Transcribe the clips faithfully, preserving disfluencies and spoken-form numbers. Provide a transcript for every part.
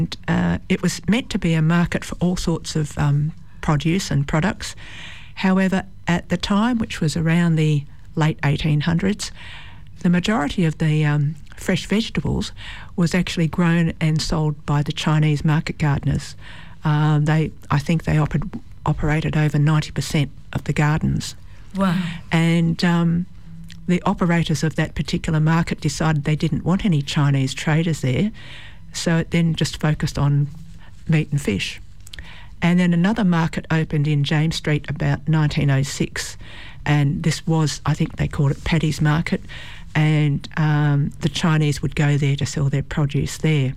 Uh, it was meant to be a market for all sorts of um, produce and products. However, at the time, which was around the late eighteen hundreds, the majority of the um, fresh vegetables was actually grown and sold by the Chinese market gardeners. Uh, they, I think they oper- operated over ninety percent of the gardens. Wow. And um, the operators of that particular market decided they didn't want any Chinese traders there, so it then just focused on meat and fish. And then another market opened in James Street about nineteen oh six, and this was, I think they called it Paddy's Market, and um, the Chinese would go there to sell their produce there.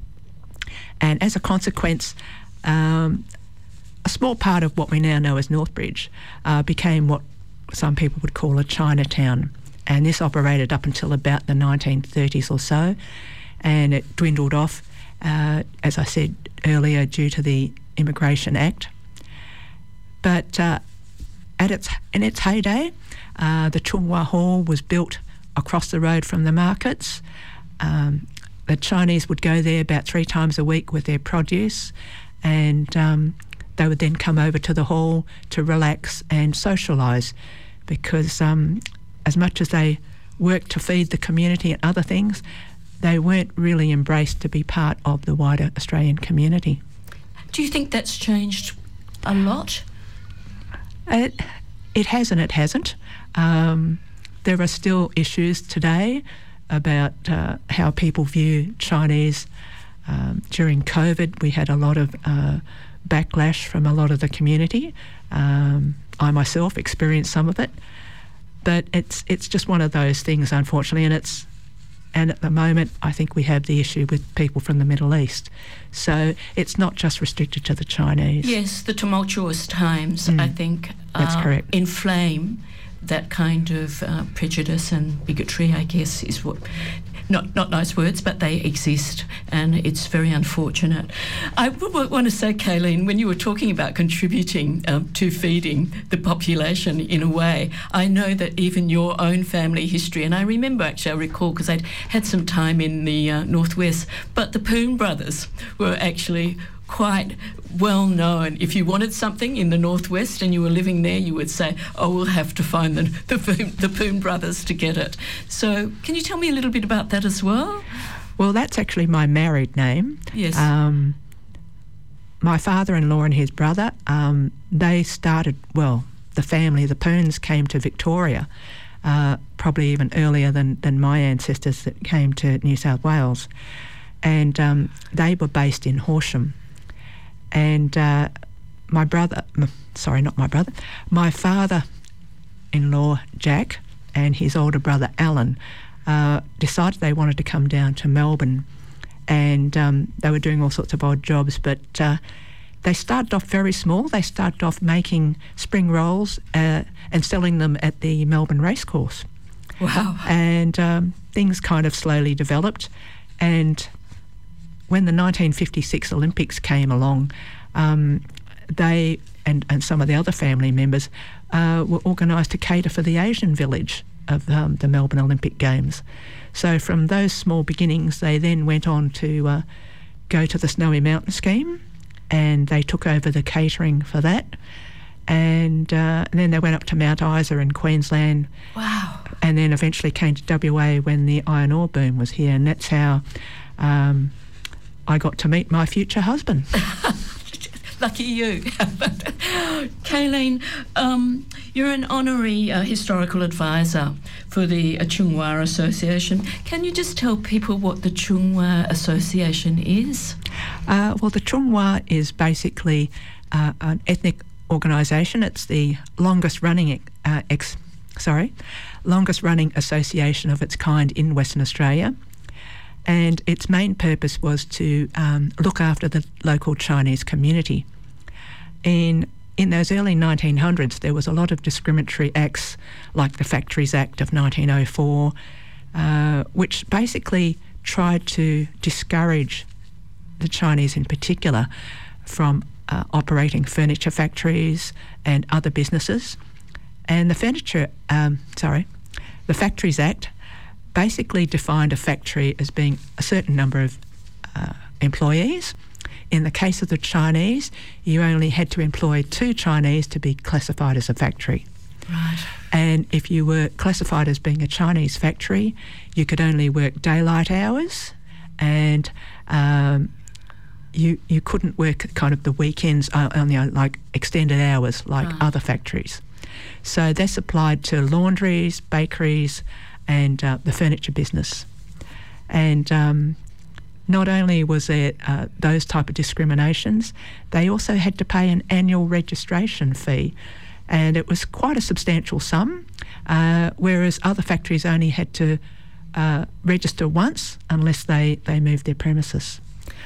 And as a consequence, um, a small part of what we now know as Northbridge uh, became what some people would call a Chinatown, and this operated up until about the nineteen thirties or so, and it dwindled off, uh, as I said earlier, due to the Immigration Act. But uh, at its in its heyday, uh, the Chung Wah Hall was built across the road from the markets. Um, the Chinese would go there about three times a week with their produce, and um, they would then come over to the hall to relax and socialise, because um, as much as they worked to feed the community and other things, they weren't really embraced to be part of the wider Australian community. Do you think that's changed a lot? It, it has and it hasn't. Um, there are still issues today about uh, how people view Chinese. Um, during COVID, we had a lot of uh, backlash from a lot of the community. Um, I myself experienced some of it, but it's it's just one of those things, unfortunately, and it's and at the moment I think we have the issue with people from the Middle East. So it's not just restricted to the Chinese. Yes, the tumultuous times, Mm, I think, that's uh, correct. inflame that kind of uh, prejudice and bigotry, I guess, is what... Not not nice words, but they exist, and it's very unfortunate. I w- w- want to say, Kayleen, when you were talking about contributing um, to feeding the population in a way, I know that even your own family history, and I remember, actually, I recall, because I'd had some time in the uh, Northwest, but the Poon brothers were actually quite well known. If you wanted something in the Northwest and you were living there, you would say, oh, we'll have to find the, the, Poon, the Poon brothers to get it. So can you tell me a little bit about that as well? Well, that's actually my married name. Yes. Um, my father-in-law and his brother, um, they started, well, the family, the Poons, came to Victoria, uh, probably even earlier than, than my ancestors that came to New South Wales. And um, they were based in Horsham. And uh, my brother, m- sorry, not my brother, my father-in-law, Jack, and his older brother, Alan, uh, decided they wanted to come down to Melbourne. And um, they were doing all sorts of odd jobs, but uh, they started off very small. They started off making spring rolls uh, and selling them at the Melbourne Racecourse. Wow. And um, things kind of slowly developed. And when the nineteen fifty-six Olympics came along, um, they and, and some of the other family members uh, were organised to cater for the Asian village of um, the Melbourne Olympic Games. So from those small beginnings, they then went on to uh, go to the Snowy Mountain Scheme, and they took over the catering for that. And, uh, and then they went up to Mount Isa in Queensland. Wow. And then eventually came to W A when the iron ore boom was here, and that's how um, I got to meet my future husband. Lucky you. Kayleen, um, you're an honorary uh, historical advisor for the uh, Chung Wah Association. Can you just tell people what the Chung Wah Association is? Uh, well, the Chung Wah is basically uh, an ethnic organisation. It's the longest running uh, ex, sorry, longest running association of its kind in Western Australia. And its main purpose was to um, look after the local Chinese community. In in those early nineteen hundreds, there was a lot of discriminatory acts, like the Factories Act of nineteen oh four, uh, which basically tried to discourage the Chinese in particular from uh, operating furniture factories and other businesses. And the furniture, um, sorry, the Factories Act basically defined a factory as being a certain number of uh, employees. In the case of the Chinese, you only had to employ two Chinese to be classified as a factory. Right. And if you were classified as being a Chinese factory, you could only work daylight hours, and um, you you couldn't work kind of the weekends uh, on the like extended hours like right. other factories. So this applied to laundries, bakeries, and uh, the furniture business. And um, not only was there uh, those type of discriminations, they also had to pay an annual registration fee. And it was quite a substantial sum, uh, whereas other factories only had to uh, register once unless they, they moved their premises.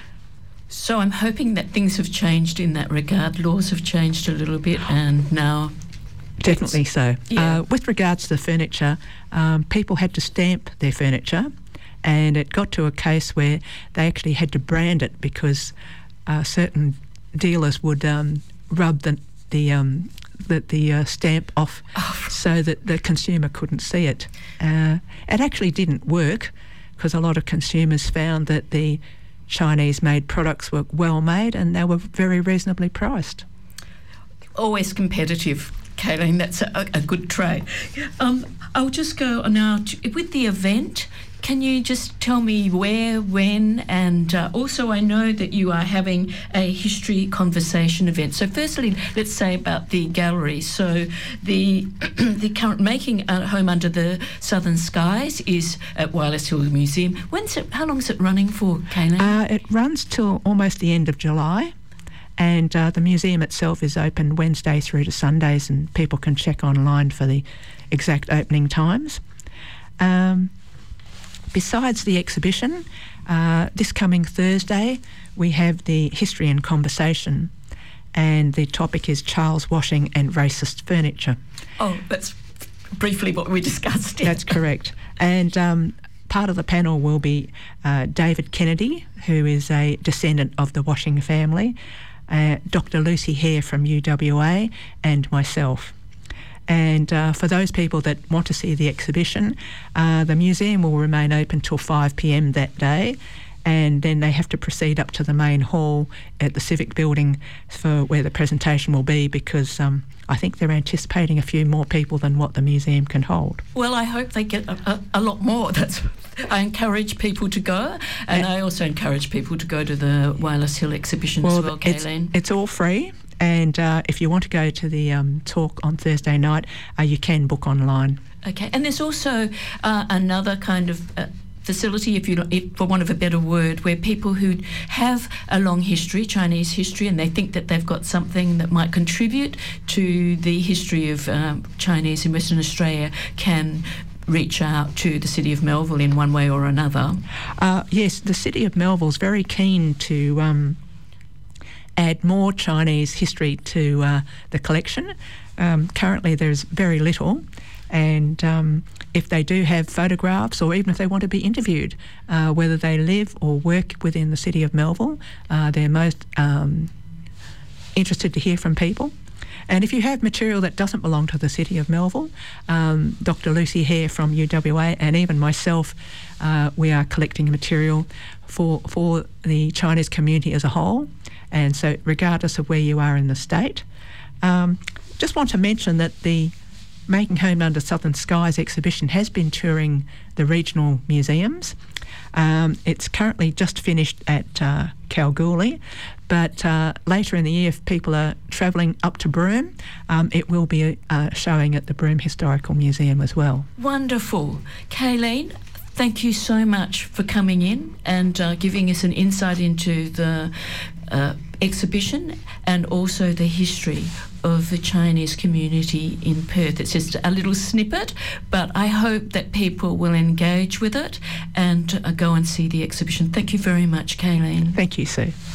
So I'm hoping that things have changed in that regard. Laws have changed a little bit, and now... Definitely so. Yeah. Uh, with regards to the furniture, um, people had to stamp their furniture, and it got to a case where they actually had to brand it because uh, certain dealers would um, rub the... the um, the, the uh, stamp off oh. so that the consumer couldn't see it. Uh, it actually didn't work because a lot of consumers found that the Chinese-made products were well made and they were very reasonably priced. Always competitive, Kayleen. That's a, a good trade. Um, I'll just go now to, with the event. Can you just tell me where, when, and uh, also I know that you are having a history conversation event. So firstly, let's say about the gallery. So the the current Making a Home Under the Southern Skies is at Wireless Hill Museum. When's it? How long is it running for, Kayleen? Uh, it runs till almost the end of July, and uh, the museum itself is open Wednesday through to Sundays, and people can check online for the exact opening times. Um, Besides the exhibition, uh, this coming Thursday we have the History and Conversation, and the topic is Charles Washing and Racist Furniture. Oh, that's briefly what we discussed. Yeah. That's correct. And um, part of the panel will be uh, David Kennedy, who is a descendant of the Washing family, uh, Doctor Lucy Hare from U W A, and myself. And uh, for those people that want to see the exhibition, uh, the museum will remain open till five p m that day, and then they have to proceed up to the main hall at the Civic Building for where the presentation will be, because um, I think they're anticipating a few more people than what the museum can hold. Well, I hope they get a, a, a lot more. That's I encourage people to go, and, and I also encourage people to go to the Wireless Hill exhibition well, as well, Kayleen. It's, it's all free. And uh, if you want to go to the um, talk on Thursday night, uh, you can book online. Okay, and there's also uh, another kind of uh, facility, if you, if, for want of a better word, where people who have a long history, Chinese history, and they think that they've got something that might contribute to the history of um, Chinese in Western Australia can reach out to the City of Melville in one way or another. Uh, yes, the City of Melville is very keen to... Um, add more Chinese history to uh, the collection. Um, currently there's very little, and um, if they do have photographs, or even if they want to be interviewed, uh, whether they live or work within the City of Melville, uh, they're most um, interested to hear from people. And if you have material that doesn't belong to the City of Melville, um, Doctor Lucy Hare from U W A and even myself, uh, we are collecting material for, for the Chinese community as a whole. And so regardless of where you are in the state. Um, just want to mention that the Making Home Under Southern Skies exhibition has been touring the regional museums. Um, it's currently just finished at uh, Kalgoorlie, but uh, later in the year, if people are travelling up to Broome, um, it will be uh, showing at the Broome Historical Museum as well. Wonderful. Kayleen, thank you so much for coming in and uh, giving us an insight into the Uh, exhibition and also the history of the Chinese community in Perth. It's just a little snippet, but I hope that people will engage with it and uh, go and see the exhibition. Thank you very much, Kayleen. Thank you, Sue.